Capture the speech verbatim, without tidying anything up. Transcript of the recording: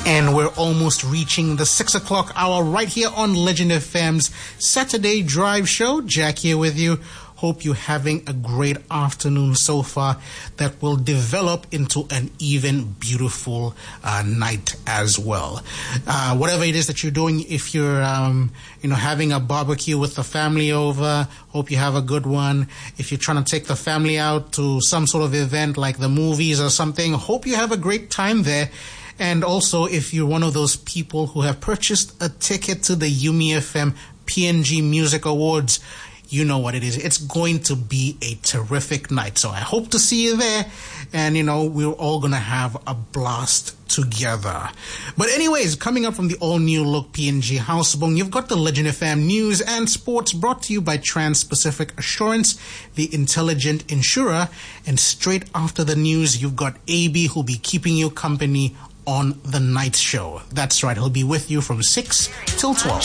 And we're almost reaching the six o'clock hour right here on Legend F M's Saturday Drive Show. Jack here with you. Hope you're having a great afternoon so far that will develop into an even beautiful uh, night as well. Uh, whatever it is that you're doing, if you're um, you know, having a barbecue with the family over, hope you have a good one. If you're trying to take the family out to some sort of event like the movies or something, hope you have a great time there. And also, if you're one of those people who have purchased a ticket to the Yumi F M P N G Music Awards, you know what it is. It's going to be a terrific night. So I hope to see you there. And, you know, we're all going to have a blast together. But anyways, coming up from the all-new Look P N G Housebone, you've got the Legend F M News and Sports brought to you by Trans-Pacific Assurance, the intelligent insurer. And straight after the news, you've got A B who'll be keeping you company on the night show. That's right. He'll be with you from six till twelve.